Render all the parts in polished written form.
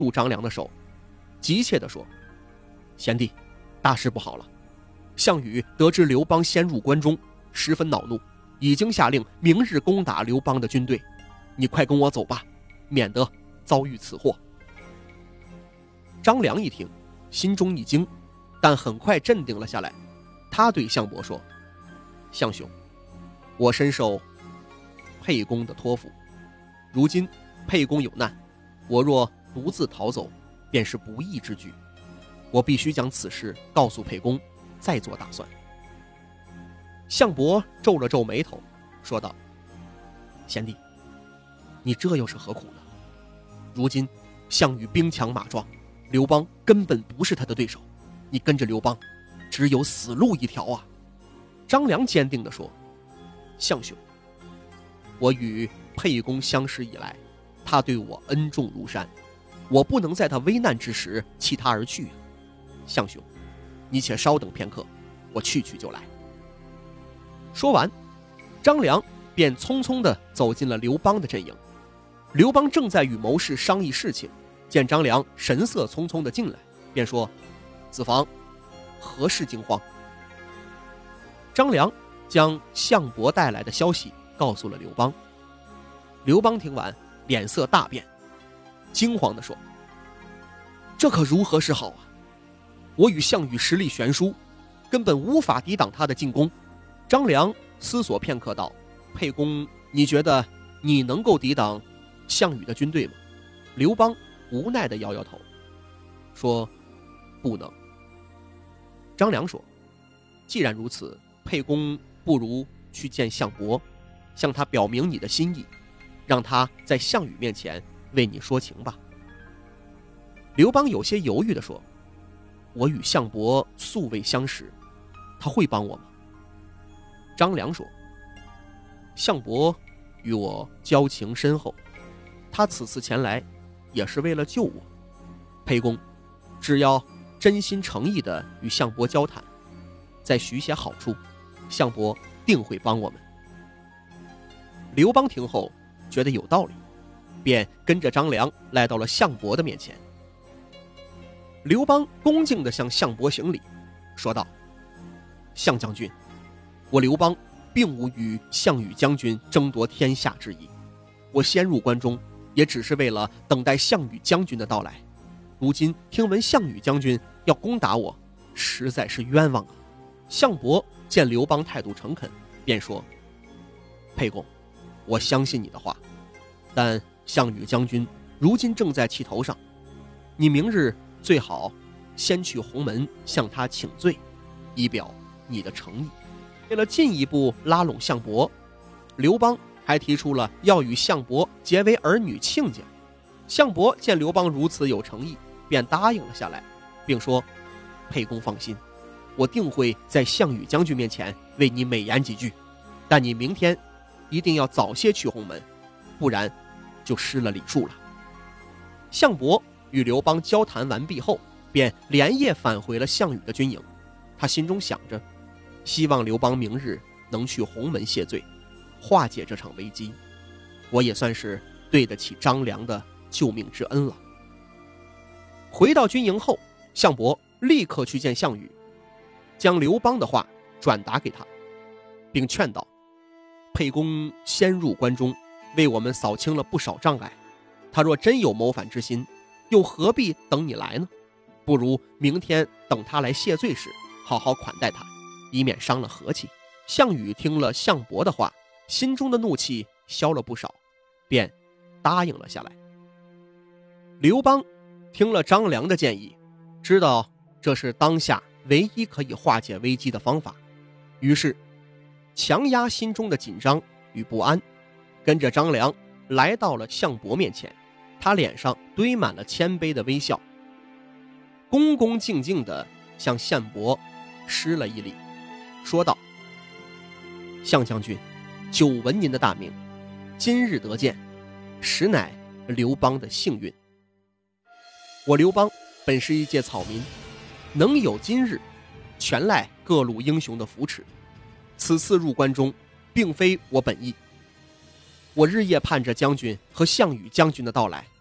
住张良的手，急切地说：“贤弟，大事不好了！项羽得知刘邦先入关中，十分恼怒，已经下令明日攻打刘邦的军队。你快跟我走吧，免得遭遇此祸。”张良一听，心中一惊，但很快镇定了下来。他对项伯说：“项兄，我深受沛公的托付，如今沛公有难，我若独自逃走，便是不义之举。我必须将此事告诉沛公，再做打算。”项伯皱了皱眉头，说道：“贤弟，你这又是何苦呢？如今项羽兵强马壮，刘邦根本不是他的对手，你跟着刘邦，只有死路一条啊！”张良坚定地说：“项兄，我与沛公相识以来，他对我恩重如山，我不能在他危难之时弃他而去。项兄，你且稍等片刻，我去就来。”说完，张良便匆匆地走进了刘邦的阵营。刘邦正在与谋士商议事情，见张良神色匆匆地进来，便说：“子房，何事惊慌？”张良将项伯带来的消息告诉了刘邦。刘邦听完，脸色大变，惊慌地说：“这可如何是好啊？我与项羽实力悬殊，根本无法抵挡他的进攻。”张良思索片刻道：“沛公，你觉得你能够抵挡项羽的军队吗？”刘邦无奈地摇摇头，说：“不能。”张良说：“既然如此，沛公不如去见项伯，向他表明你的心意，让他在项羽面前为你说情吧。”刘邦有些犹豫地说：“我与项伯素未相识，他会帮我吗？”张良说：“项伯与我交情深厚，他此次前来也是为了救我。沛公只要真心诚意地与项伯交谈，再许些好处，项伯定会帮我们。”刘邦听后觉得有道理，便跟着张良来到了项伯的面前。刘邦恭敬地向项伯行礼，说道：“项将军，我刘邦并无与项羽将军争夺天下之意，我先入关中也只是为了等待项羽将军的到来。如今听闻项羽将军要攻打我，实在是冤枉啊！”项伯见刘邦态度诚恳，便说：“沛公，我相信你的话，但项羽将军如今正在气头上，你明日最好先去鸿门向他请罪，以表你的诚意。”为了进一步拉拢项伯，刘邦还提出了要与项伯结为儿女亲家。项伯见刘邦如此有诚意，便答应了下来，并说：“沛公放心，我定会在项羽将军面前为你美言几句，但你明天一定要早些去鸿门，不然就失了礼数了。”项伯与刘邦交谈完毕后，便连夜返回了项羽的军营。他心中想着，希望刘邦明日能去鸿门谢罪，化解这场危机，我也算是对得起张良的救命之恩了。回到军营后，项伯立刻去见项羽，将刘邦的话转达给他，并劝道：“沛公先入关中，为我们扫清了不少障碍，他若真有谋反之心，又何必等你来呢？不如明天等他来谢罪时，好好款待他，以免伤了和气。”项羽听了项伯的话，心中的怒气消了不少，便答应了下来。刘邦听了张良的建议，知道这是当下唯一可以化解危机的方法，于是强压心中的紧张与不安，跟着张良来到了项伯面前。他脸上堆满了谦卑的微笑，恭恭敬敬地向项伯施了一礼，说道：“项将军，久闻您的大名，今日得见，实乃刘邦的幸运。我刘邦本是一介草民，能有今日，全赖各路英雄的扶持。此次入关中，并非我本意。我日夜盼着将军和项羽将军的到来，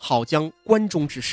好将关中之事